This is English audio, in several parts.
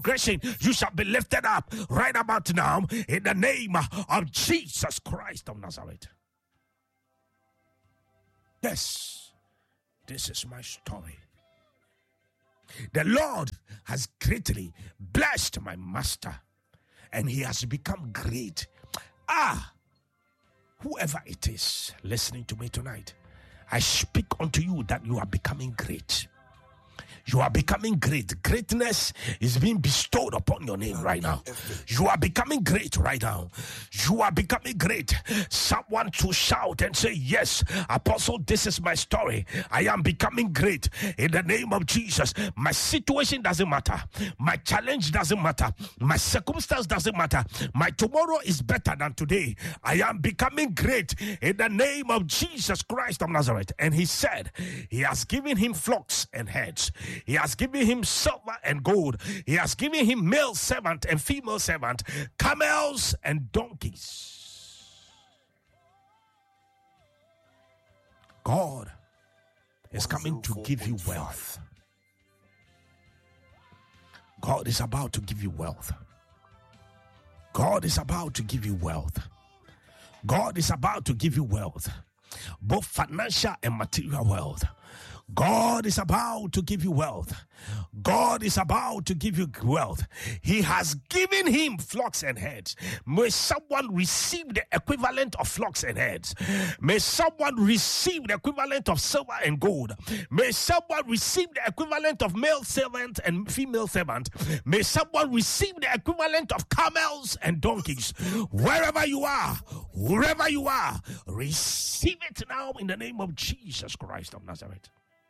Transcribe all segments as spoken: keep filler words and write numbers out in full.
transgression, you shall be lifted up right about now in the name of Jesus Christ of Nazareth. Yes, this is my story. The Lord has greatly blessed my master, and he has become great. Ah, whoever it is listening to me tonight, I speak unto you that you are becoming great. You are becoming great. Greatness is being bestowed upon your name right now. You are becoming great right now. You are becoming great. Someone to shout and say, yes, Apostle, this is my story. I am becoming great in the name of Jesus. My situation doesn't matter. My challenge doesn't matter. My circumstance doesn't matter. My tomorrow is better than today. I am becoming great in the name of Jesus Christ of Nazareth. And he said, he has given him flocks and herds. He has given him silver and gold. He has given him male servant and female servant, camels and donkeys. God is coming to give you wealth. God is about to give you wealth. God is about to give you wealth. God is about to give you wealth, both financial and material wealth. God is about to give you wealth. God is about to give you wealth. He has given him flocks and herds. May someone receive the equivalent of flocks and herds. May someone receive the equivalent of silver and gold. May someone receive the equivalent of male servant and female servant. May someone receive the equivalent of camels and donkeys. Wherever you are, wherever you are, receive it now in the name of Jesus Christ of Nazareth.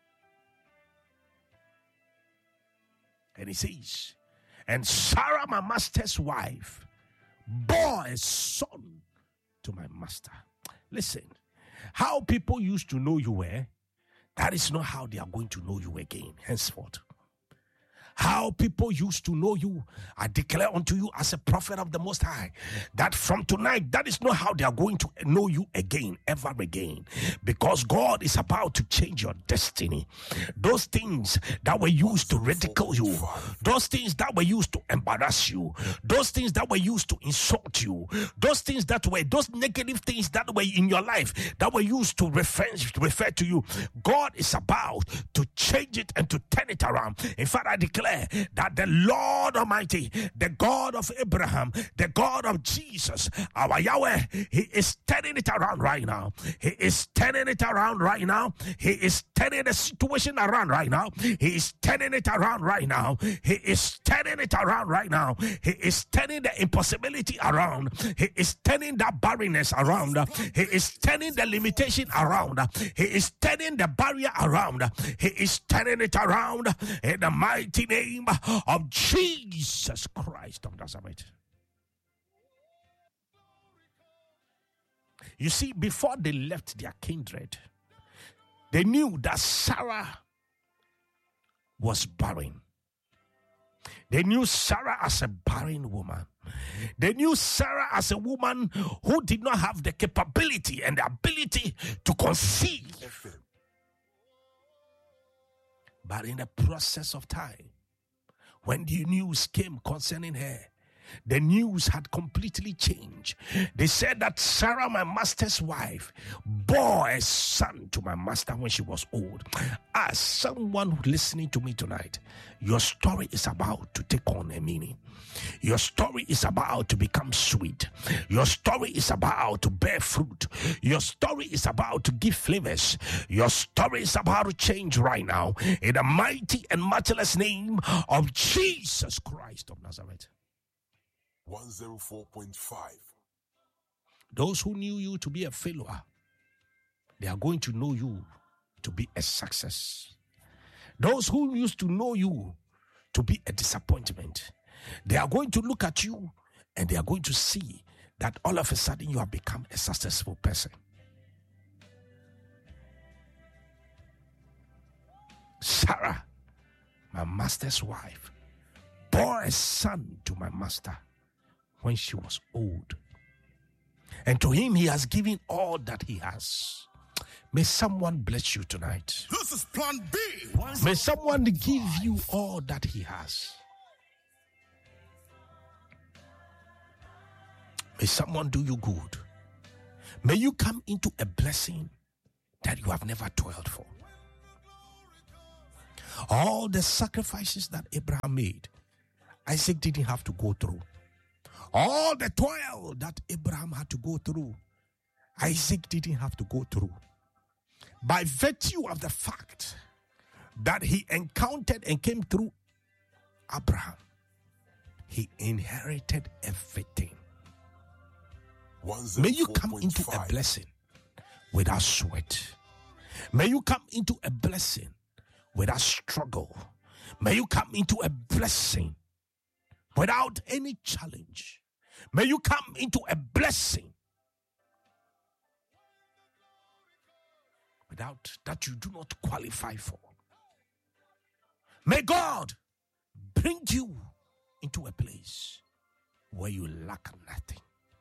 And he says, and Sarah, my master's wife, bore a son to my master. Listen, how people used to know you were, that is not how they are going to know you again henceforth. How people used to know you, I declare unto you as a prophet of the Most High, that from tonight, that is not how they are going to know you again, ever again. Because God is about to change your destiny. Those things that were used to ridicule you, those things that were used to embarrass you, those things that were used to insult you, those things that were, those negative things that were in your life, that were used to refer, refer to you, God is about to change it and to turn it around. In fact, I declare that the Lord Almighty, the God of Abraham, the God of Jesus, our Yahweh, he is turning it around right now. He is turning it around right now. He is turning the situation around right now. He is turning it around right now. He is turning it around right now. He is turning the impossibility around. He is turning that barrenness around. He is turning the limitation around. He is turning the barrier around. He is turning it around in the mighty name of Jesus Christ of Nazareth. You see, before they left their kindred, they knew that Sarah was barren. They knew Sarah as a barren woman. They knew Sarah as a woman who did not have the capability and the ability to conceive. But in the process of time, when the news came concerning her, the news had completely changed. They said that Sarah, my master's wife, bore a son to my master when she was old. As someone listening to me tonight, your story is about to take on a meaning. Your story is about to become sweet. Your story is about to bear fruit. Your story is about to give flavors. Your story is about to change right now in the mighty and matchless name of Jesus Christ of Nazareth. one oh four point five. Those who knew you to be a failure, they are going to know you to be a success. Those who used to know you to be a disappointment, they are going to look at you and they are going to see that all of a sudden you have become a successful person. Sarah, my master's wife, bore a son to my master when she was old. And to him he has given all that he has. May someone bless you tonight. This is Plan B. May someone give you all that he has. May someone do you good. May you come into a blessing that you have never toiled for. All the sacrifices that Abraham made, Isaac didn't have to go through. All the toil that Abraham had to go through, Isaac didn't have to go through. By virtue of the fact that he encountered and came through Abraham, he inherited everything. May you come into a blessing without sweat. May you come into a blessing without struggle. May you come into a blessing without any challenge. May you come into a blessing without that you do not qualify for. May God bring you into a place where you lack nothing.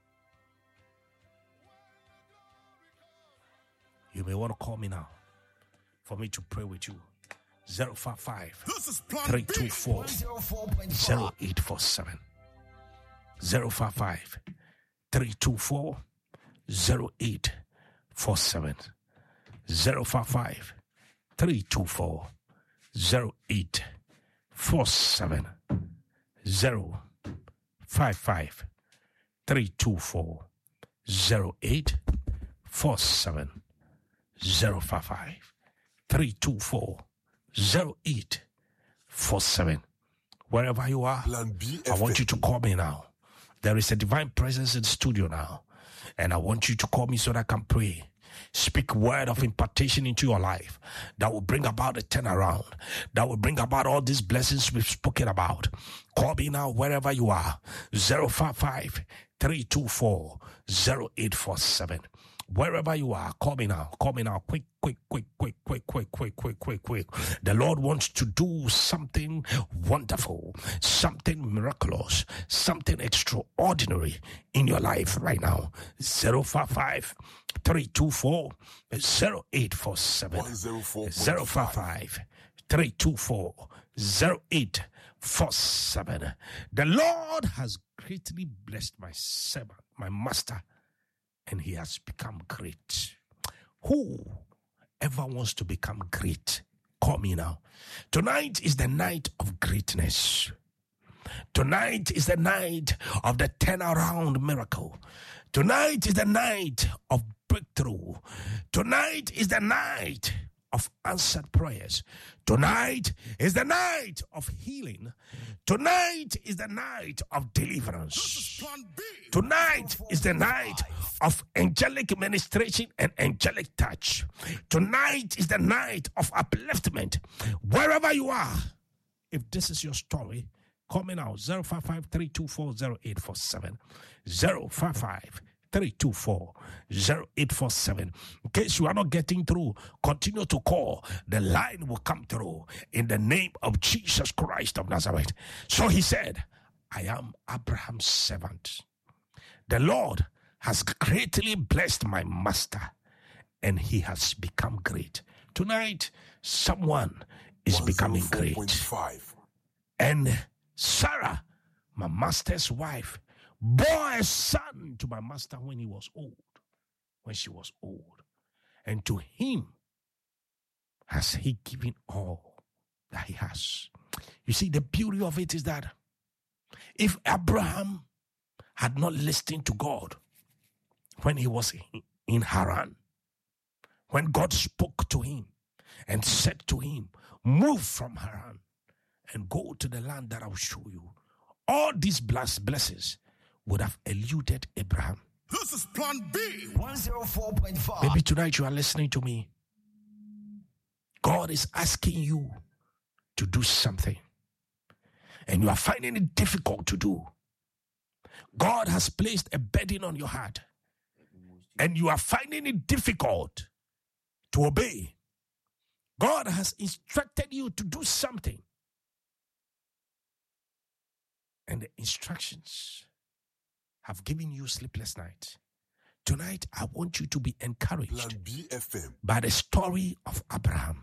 You may want to call me now for me to pray with you. zero five five, three two four, zero eight four seven. zero five five, three two four, zero eight four seven. zero five five, three two four, zero eight four seven. zero five five, three two four, zero eight four seven. zero five five, three two four, zero eight four seven. Wherever you are, I want you to call me now. There is a divine presence in the studio now, and I want you to call me so that I can pray. Speak word of impartation into your life that will bring about a turnaround, that will bring about all these blessings we've spoken about. Call me now wherever you are. zero five five, three two four, zero eight four seven. Wherever you are, call me now. Call me now. Quick, quick, quick, quick, quick, quick, quick, quick, quick, quick. The Lord wants to do something wonderful, something miraculous, something extraordinary in your life right now. zero five five, three two four, zero eight four seven. zero five five, three two four, zero eight four seven. The Lord has greatly blessed my servant, my master, and he has become great. Whoever wants to become great, call me now. Tonight is the night of greatness. Tonight is the night of the turnaround miracle. Tonight is the night of breakthrough. Tonight is the night of answered prayers. Tonight is the night of healing. Tonight is the night of deliverance. Tonight is the night of angelic ministration and angelic touch. Tonight is the night of upliftment. Wherever you are, if this is your story, call me now. zero five five, three two four, zero eight four seven. zero five five, three two four, zero eight four seven. In case you are not getting through, continue to call. The line will come through in the name of Jesus Christ of Nazareth. So he said, I am Abraham's servant. The Lord has greatly blessed my master, and he has become great. Tonight, someone is becoming great. And Sarah, my master's wife, bore a son to my master when he was old, when she was old. And to him has he given all that he has. You see, the beauty of it is that if Abraham had not listened to God when he was in Haran, when God spoke to him and said to him, move from Haran and go to the land that I'll show you, all these blessings would have eluded Abraham. This is Plan B, one oh four point five. Maybe tonight you are listening to me. God is asking you to do something, and you are finding it difficult to do. God has placed a burden on your heart, and you are finding it difficult to obey. God has instructed you to do something, and the instructions have given you sleepless nights. Tonight, I want you to be encouraged by the story of Abraham.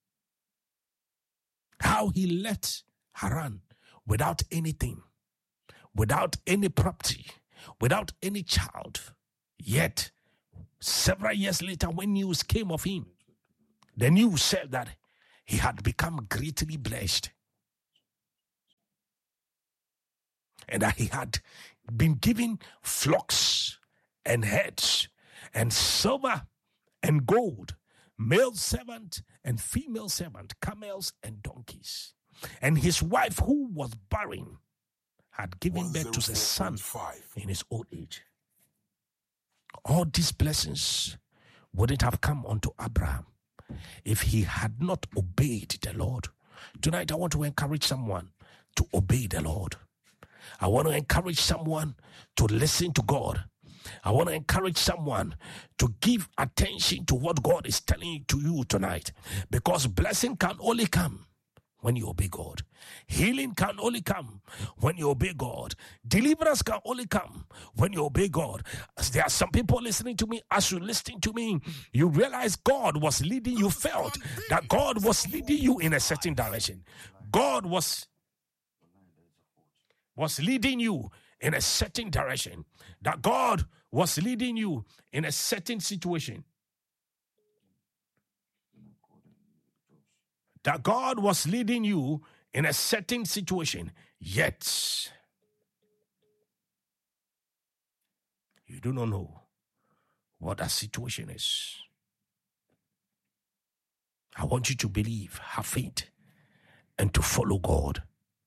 How he left Haran without anything, without any property, without any child. Yet, several years later, when news came of him, the news said that he had become greatly blessed and that he had been given flocks and herds and silver and gold, male servant and female servant, camels and donkeys. And his wife, who was barren, had given birth to a son in his old age. All these blessings wouldn't have come unto Abraham if he had not obeyed the Lord. Tonight, I want to encourage someone to obey the Lord. I want to encourage someone to listen to God. I want to encourage someone to give attention to what God is telling to you tonight, because blessing can only come when you obey God. Healing can only come when you obey God. Deliverance can only come when you obey God. As there are some people listening to me, as you're listening to me, you realize God was leading you, felt that God was leading you in a certain direction. God was, was leading you in a certain direction. That God was leading you in a certain situation. That God was leading you in a certain situation, yet you do not know what that situation is. I want you to believe, have faith, and to follow God.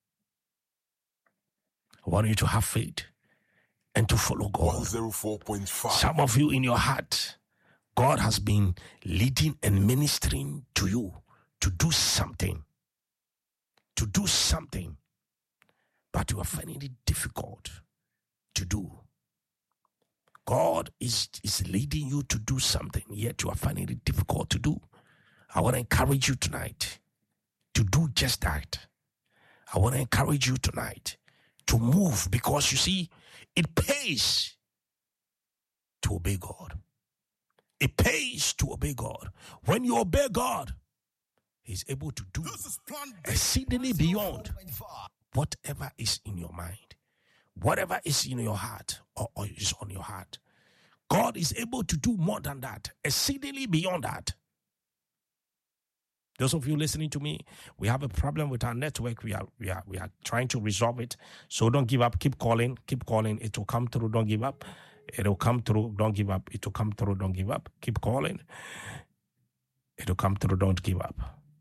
I want you to have faith and to follow God. one oh four point five. Some of you in your heart, God has been leading and ministering to you to do something, to do something, but you are finding it difficult to do. God is, is leading you to do something, yet you are finding it difficult to do. I want to encourage you tonight to do just that. I want to encourage you tonight to move, because you see, it pays to obey God. It pays to obey God. When you obey God, He's able to do exceedingly beyond whatever is in your mind, whatever is in your heart or, or is on your heart. God is able to do more than that, exceedingly beyond that. Those of you listening to me, we have a problem with our network. We are we are we are trying to resolve it. So don't give up. Keep calling. Keep calling. It will come through. Don't give up. It will come through. Don't give up. It will come through. Don't give up. Keep calling. It will come through. Don't give up.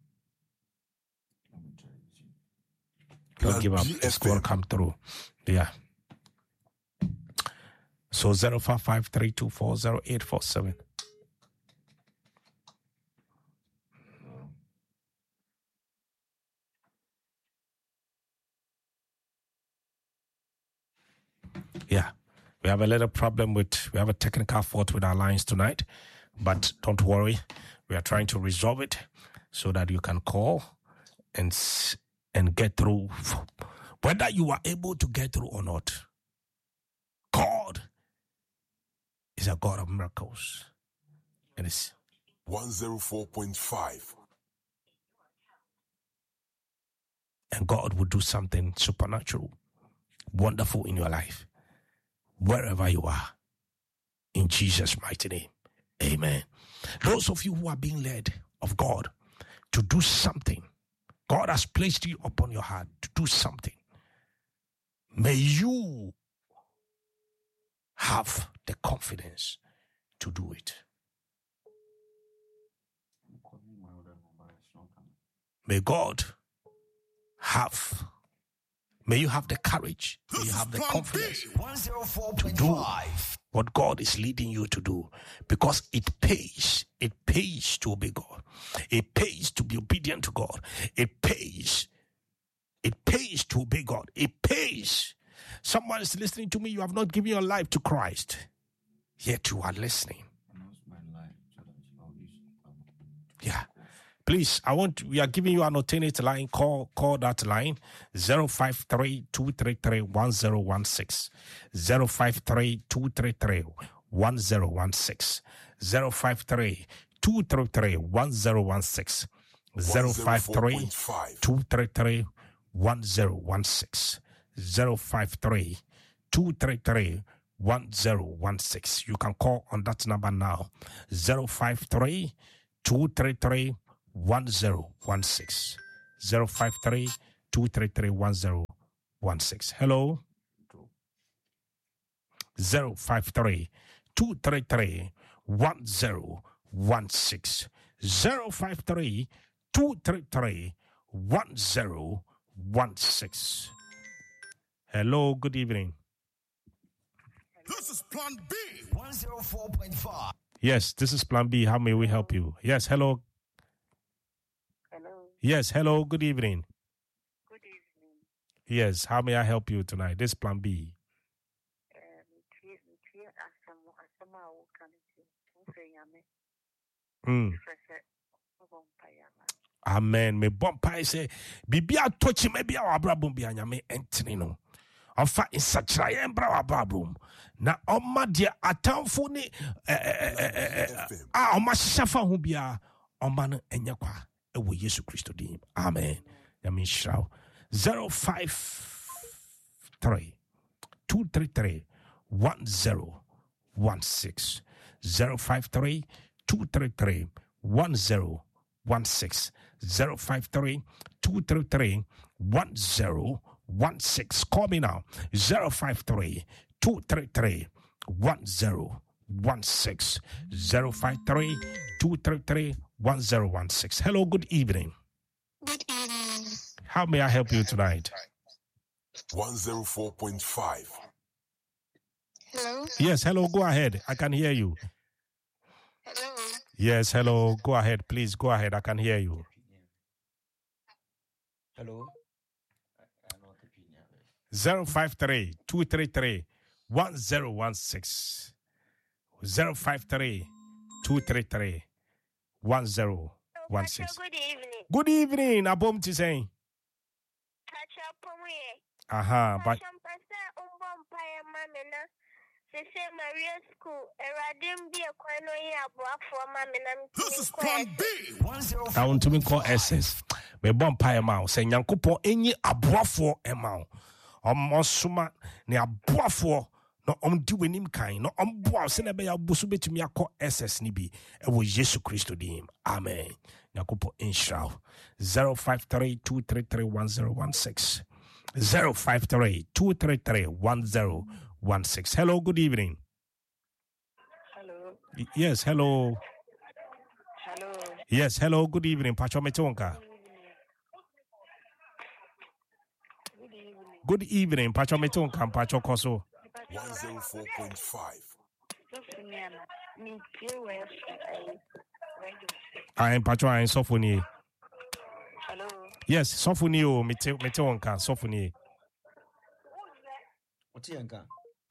Don't give up. It's going to come through. Yeah. So zero five five three two four zero eight four seven. Yeah. We have a little problem with, we have a technical fault with our lines tonight, but don't worry. We are trying to resolve it so that you can call and and get through, whether you are able to get through or not. God is a God of miracles. And it's one oh four point five. And God will do something supernatural, wonderful in your life, wherever you are, in Jesus' mighty name. Amen. Those of you who are being led of God to do something, God has placed you upon your heart to do something. May you have the confidence to do it. May God have, may you have the courage, may you have the confidence to do what God is leading you to do, because it pays. It pays to obey God. It pays to be obedient to God. It pays. It pays to obey God. It pays. Someone is listening to me. You have not given your life to Christ, yet you are listening. Yeah. Please, I want, we are giving you an alternate line. Call, call that line zero five three two three three one zero one six. zero five three two three three one zero one six. zero five three two three three one zero one six. zero five three two three three one zero one six. zero five three two three three one zero one six. You can call on that number now. zero five three, two three three, one zero one six. zero five three, two three three, one zero one six. Hello? zero five three, two three three, one zero one six. zero five three, two three three, one zero one six. Hello, good evening. This is Plan B. one oh four point five. Yes, this is Plan B. How may we help you? Yes, hello. Hello. Yes, hello, good evening. Good evening. Yes, how may I help you tonight? This is Plan B. Mm. Amen. Me bompa say bibia tochi me bia wa brabum bia nyame entini no. Ofa insachira ye mbra wa brabum. Na oma dia atamfo ni ah oma hyefa ho bia oma no enya kwa e wo Yesu Kristo dim. Amen. Nyame shraw. zero five three, two three three, one zero one six. zero five three, two three three, one zero one six. zero five three, two three three, one zero one six. Call me now. zero five three, two three three, one zero one six. zero five three, two three three, one zero one six. Hello, good evening. Good evening. How may I help you tonight? one oh four point five. Hello? Yes, hello, go ahead. I can hear you. Hello? Yes, hello, go ahead. Please go ahead. I can hear you. Hello? zero five three, two three three, one zero one six. zero five three, two three three, one zero one six. Good evening. Good evening, Abom Tisane. Aha, but This is Plan B. one oh I four. want to call S S. Me bon pa ema say nyankopon enyi aboafo ema o. Omosoma ne aboafo no omdi wenim kan no omboa se na be ya bosu betumi akọ S S ni bi e wo Yesu Kristo dim. Amen. Nyankopon inshallah. zero five three, two three three, one zero one six. zero five three, two three three, one zero one six. Hello, good evening. Hello. Y- Yes, hello. Hello. Yes, hello, good evening. Pacho Metonka. Good evening. Good evening, Pacho Metonka, Pacho Koso. one oh four point five. Sofiniana. Me too well. I am Pacho, I am Sofuni. Hello. Yes, Sofuni, oh, Metonka, Sofuni. What's your name?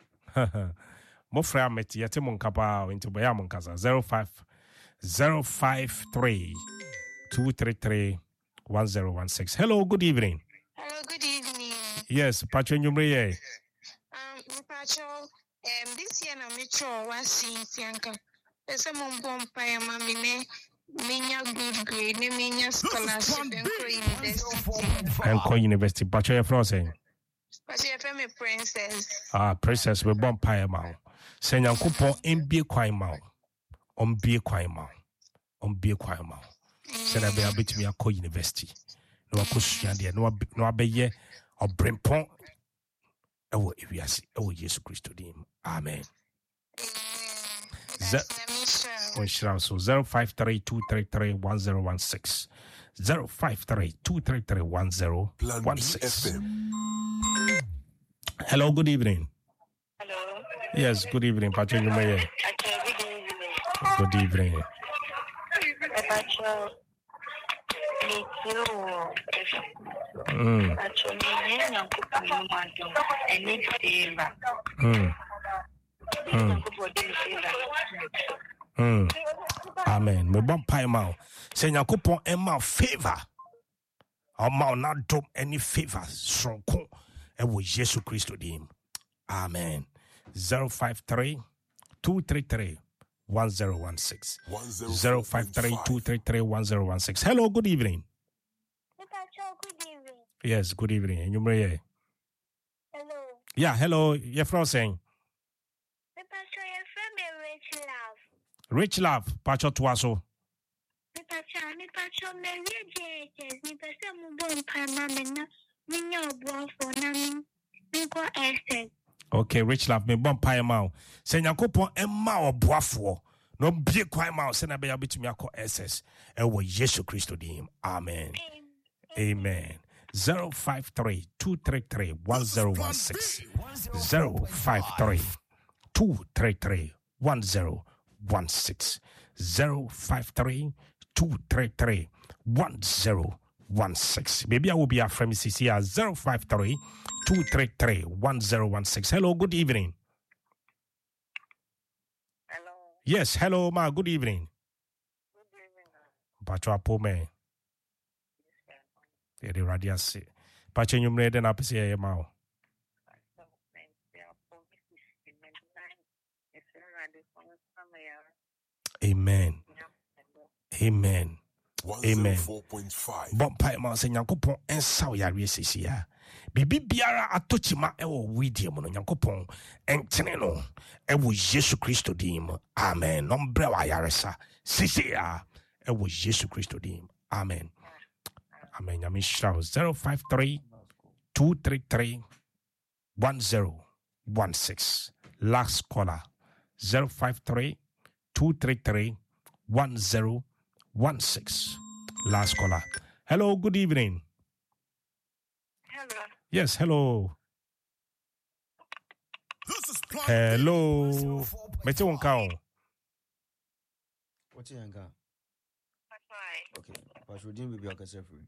Mofra Meti, Yatimon Kapa, into Bayamon Casa, zero five zero five three, two three three, one zero one six. Hello, good evening. Hello, good evening. Yes, Pacho Nyumreye. Um, Mpacho, um, this year na metro was in Fianca. There's a mum pie, mammy, me, minya good grade, ne minya This is scholarship, Plan B. and one oh university. four point And five. call university. Pacho, you're frozen. But you have me princess. Ah, princess, we bomb pie mouth. Say, Yankupo, in be quite mouth. On be quite mouth. On be quite mouth. Say, I be a bit me a co university. No, I could there. No, no, I be ye or bring pong. Oh, if you see, oh, Jesus Christ, him. Amen. Ze- On Shroud, so zero five three, two three three, one zero one six. zero five three, two three three, one zero Plan one B six. F M. Hello, good evening. Hello. Yes, good evening, Patrick. You may. Okay, good evening. Good evening. Pacho. Me too. Mm, Pacho, me nyango kunyumado. I need favor. mm, mm, Nyango body favor. mm. Amen. Me bon pie mouth. Say, Yakupon, Emma favor. Or ma not do any favor. So, and with Jesus Christ to him. Amen. zero five three, two three three, one zero one six. zero five three, two three three, one zero one six. Hello, good evening. Good evening. Yes, good evening. And you may. Hello. Yeah, hello. You're from saying. Rich love, Pacho Tuaso. Okay, rich love, me bon pie mouth. Say Yakupon Emma or Boafo. No big quiet mouth, send a baby to me. S S. And we Yesu Christo dim. Amen. Amen. zero five three two three three one zero one six. zero five three two three three one zero one six. zero five three two three three one zero one six. Maybe I will be a friend C C at zero five three two three three one zero one six. Hello, good evening. Hello. Yes, hello, ma. Good evening. Good evening. Patro Apome. Yeah, the radius. Patro, you made an appreciate ma. Amen. Amen. Amen. Bon pai ma se Nyankopon ensa wo yare sisia. Bibi biara atochima ewo widie mo no Nyankopon entene no ewo Yesu Kristo dim. Amen. Nombre wa yare sa sisia ewo Yesu Kristo dim. Amen. Amen. Nyame shira zero five three two three three one zero one six. Last caller zero five three two three three one zero one six. Last caller. Hello, good evening. Hello. Yes, hello. This is Plan Hello. Mete won ka. What's your name? That's why. Okay. Pastor Dean baby akase free.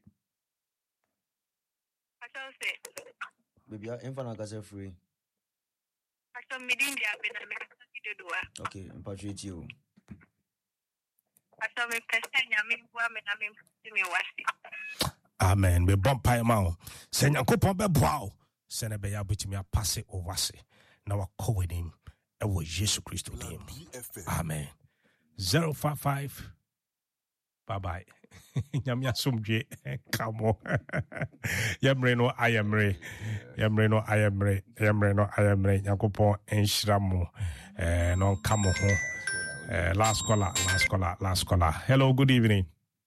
Pastor say. Baby infant akase free. Pastor Midin dia be na me do do. Okay, Pastor you. Pastor me pese nyame bua me na me me wasi. Amen. We bump pie mouth. Say Nyankopon be boa. Say na be ya betimi apase ovase. Na wa call with him. E wo Yesu Kristo name. Amen. zero five five. Bye bye. Nyame asomdwe. Come on. Yemre no ayemre. Yemre no ayemre. Yemre no ayemre. Nyankopon enhyira mo. Eh no come ho. Eh last caller, last caller, last caller. Hello, good evening.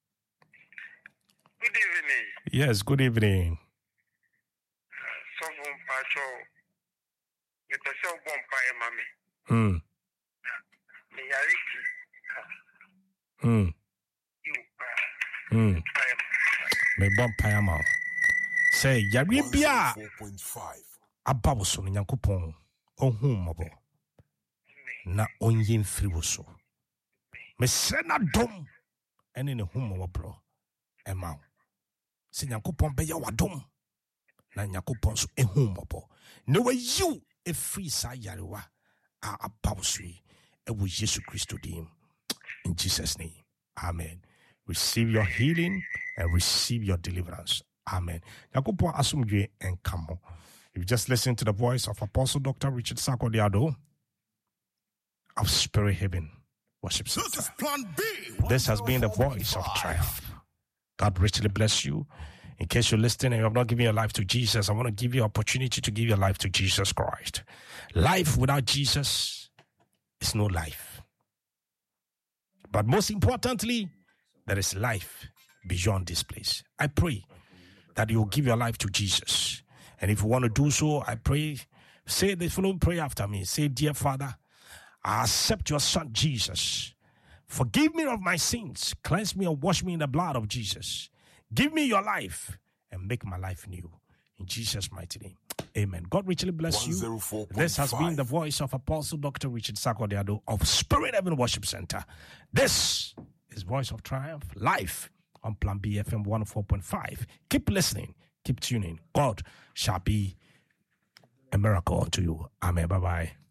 Good evening. Yes, good evening. So bon pacho. Me pese o bon pa e mami. Hmm. Me yariki. Hmm. You. Hmm. Me bon payama. Say yari bia four point five. aba wo so no Nyankopon ohun mabo. Na onye mfiri wo so. Me sre na dom ene ne hum wo bro. Ema. Se Nyankopon be ya wadom. Na Nyankopon so ehum mabo. Ne wa you e free sa yarewa a aba wo so yi. E wo Yesu Kristo dim. In Jesus' name. Amen. Receive your healing and receive your deliverance. Amen. Nyankopon asumdwe enkamo. If you just listen to the voice of Apostle Doctor Richard Sarkodie of Spirit Heaven Worship Center. This is Plan B. This has been the voice of triumph. God richly bless you. In case you're listening and you have not given your life to Jesus, I want to give you an opportunity to give your life to Jesus Christ. Life without Jesus is no life. But most importantly, there is life beyond this place. I pray that you will give your life to Jesus. And if you want to do so, I pray, say the following prayer after me. Say, dear Father, I accept your son, Jesus. Forgive me of my sins. Cleanse me and wash me in the blood of Jesus. Give me your life and make my life new. In Jesus' mighty name. Amen. God richly bless you. This has been the voice of Apostle Doctor Richard Sarkodie of Spirit Heaven Worship Center. This is Voice of Triumph, live on Plan B F M one oh four point five. Keep listening. Keep tuning. God shall be a miracle unto you. Amen. Bye-bye.